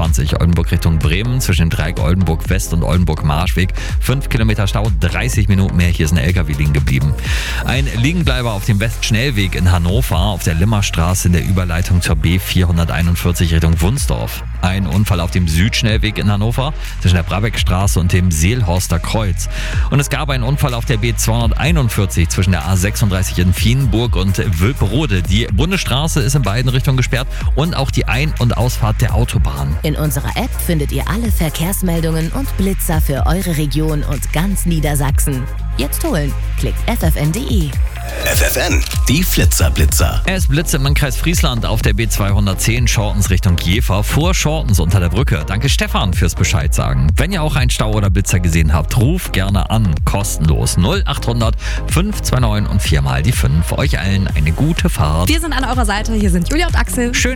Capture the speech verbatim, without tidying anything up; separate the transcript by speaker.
Speaker 1: zwanzig Oldenburg Richtung Bremen zwischen dem Dreieck Oldenburg West und Oldenburg Marschweg. fünf Kilometer Stau, dreißig Minuten mehr. Hier ist ein L K W liegen geblieben. Ein Liegenbleiber auf dem Westschnellweg in Hannover auf der Limmerstraße in der Überleitung zur B vierhunderteinundvierzig Richtung Wunsdorf. Ein Unfall auf dem Südschnellweg in Hannover zwischen der Brabeckstraße und dem Seelhorster Kreuz. Und es gab einen Unfall auf der B zweihunderteinundvierzig zwischen der A sechsunddreißig in Vienburg und Wülperode. Die Bundesstraße ist in beiden Richtungen gesperrt und auch die Ein- und Ausfahrt der Autobahn.
Speaker 2: In unserer App findet ihr alle Verkehrsmeldungen und Blitzer für eure Region und ganz Niedersachsen. Jetzt holen. Klickt f f n punkt d e.
Speaker 3: F F N, die Flitzer-Blitzer.
Speaker 1: Es blitzt im Landkreis Friesland auf der B zweihundertzehn Schortens Richtung Jever vor Schortens unter der Brücke. Danke Stefan fürs Bescheid sagen. Wenn ihr auch einen Stau oder Blitzer gesehen habt, ruft gerne an. Kostenlos null acht hundert fünf zwei neun und viermal die fünf. Euch allen eine gute Fahrt.
Speaker 4: Wir sind an eurer Seite. Hier sind Julia und Axel.
Speaker 1: Schön.